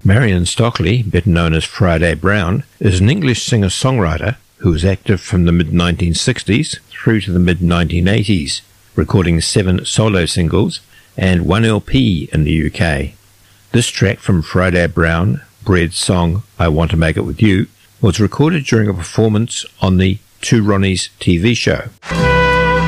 Marion Stockley, better known as Friday Brown, is an English singer-songwriter who was active from the mid-1960s through to the mid-1980s, recording 7 solo singles and 1 LP in the UK. This track from Friday Brown, Bread's song I Want to Make It With You, was recorded during a performance on the Two Ronnies TV show.